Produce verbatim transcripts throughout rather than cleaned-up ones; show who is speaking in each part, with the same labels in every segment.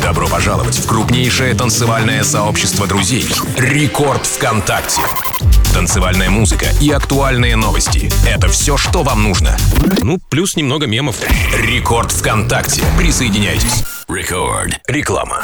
Speaker 1: Добро пожаловать в крупнейшее танцевальное сообщество друзей «Рекорд ВКонтакте». Танцевальная музыка и актуальные новости – это все, что вам нужно. Ну, плюс немного мемов. «Рекорд ВКонтакте». Присоединяйтесь. Рекорд. Реклама.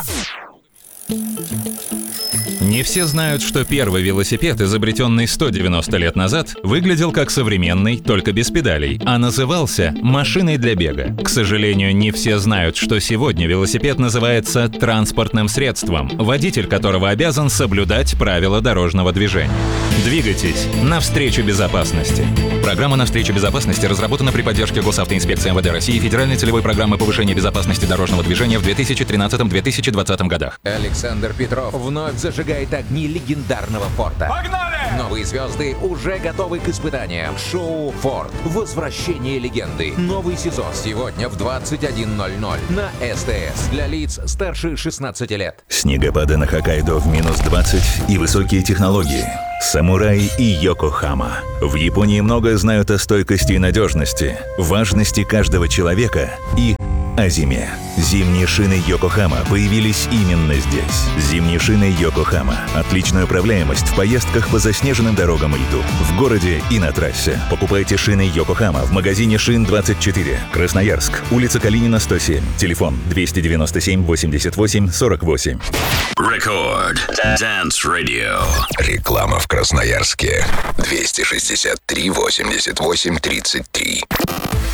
Speaker 2: Не все знают, что первый велосипед, изобретенный сто девяносто лет назад, выглядел как современный, только без педалей, а назывался «машиной для бега». К сожалению, не все знают, что сегодня велосипед называется транспортным средством, водитель которого обязан соблюдать правила дорожного движения. Двигайтесь навстречу безопасности. Программа «Навстречу безопасности» разработана при поддержке Госавтоинспекции эм вэ дэ России и Федеральной целевой программы повышения безопасности дорожного движения в две тысячи тринадцатом — две тысячи двадцатом годах.
Speaker 3: Александр Петров вновь зажигает огни легендарного Форда.
Speaker 4: Погнали!
Speaker 3: Новые звезды уже готовы к испытаниям. Шоу «Форд. Возвращение легенды». Новый сезон сегодня в двадцать один ноль ноль на эс тэ эс для лиц старше шестнадцати лет.
Speaker 5: Снегопады на Хоккайдо в минус двадцать и высокие технологии. Самурай и Йокохама. В Японии многое знают о стойкости и надежности, важности каждого человека и о зиме. Зимние шины Йокохама появились именно здесь. Зимние шины Йокохама. Отличная управляемость в поездках по заснеженным дорогам и льду. В городе и на трассе. Покупайте шины Йокохама в магазине Шин двадцать четыре. Красноярск. Улица Калинина, сто семь. Телефон двести девяносто семь восемьдесят восемь сорок восемь.
Speaker 1: Рекорд. Dance Radio.
Speaker 6: Реклама в Красноярске. двести шестьдесят три восемьдесят восемь тридцать три.